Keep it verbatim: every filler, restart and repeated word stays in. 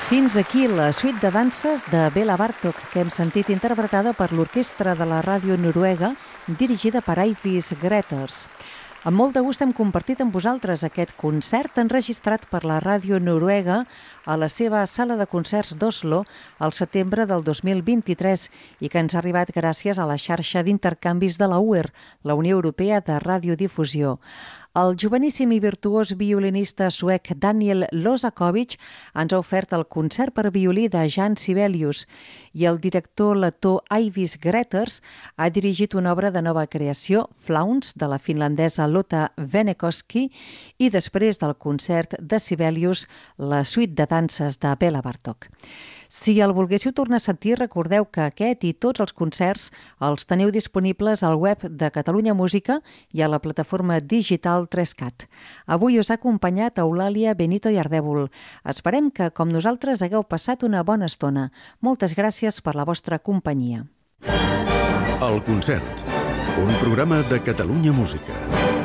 Fins aquí la suite de danses de Bela Bartók, que hem sentit interpretada per l'Orquestra de la Ràdio Noruega, dirigida per Eyvis Greters. Amb molt de gust hem compartit amb vosaltres aquest concert enregistrat per la Ràdio Noruega a la seva sala de concerts d'Oslo al setembre del dos mil vint-i-tres i que ens ha arribat gràcies a la xarxa d'intercanvis de la U E R, la Unió Europea de Radiodifusió. El joveníssim i virtuós violinista suec Daniel Losakovic ens ha ofert el concert per violí de Jan Sibelius i el director letó Eyvis Greters ha dirigit una obra de nova creació, Flauns, de la finlandesa Lotta Venekoski, i després del concert de Sibelius, la suite de danses de Bela Bartók. Si el volguéssiu tornar a sentir, recordeu que aquest i tots els concerts els teniu disponibles al web de Catalunya Música i a la plataforma digital tres cat. Avui us ha acompanyat Eulàlia Benito i Ardèvol. Esperem que, com nosaltres, hagueu passat una bona estona. Moltes gràcies per la vostra companyia. El concert, un programa de Catalunya Música.